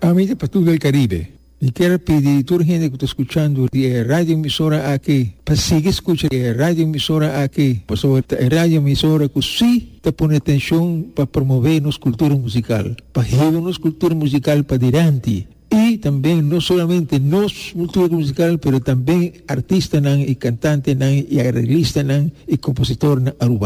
Amiga para todo el Caribe, y quiero pedir a toda la gente que está escuchando de radio emisora aquí, para seguir escuchando de radio emisora aquí, por sobre radio emisora que sí te pone atención para promover nuestra cultura musical, para llevar nuestra cultura musical para adelante. Y también no solamente nuestra cultura musical, pero también artistas y cantantes y arreglistas y compositores aruba.